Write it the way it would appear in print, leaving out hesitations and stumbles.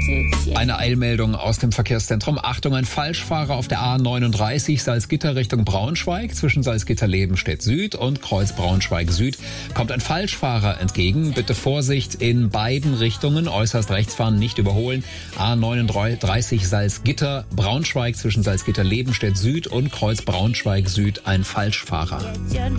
Eine Eilmeldung aus dem Verkehrszentrum. Achtung, ein Falschfahrer auf der A39 Salzgitter Richtung Braunschweig. Zwischen Salzgitter-Lebenstedt Süd und Kreuz Braunschweig Süd kommt ein Falschfahrer entgegen. Bitte Vorsicht in beiden Richtungen. Äußerst rechts fahren, nicht überholen. A39 Salzgitter Braunschweig zwischen Salzgitter-Lebenstedt Süd und Kreuz Braunschweig Süd ein Falschfahrer.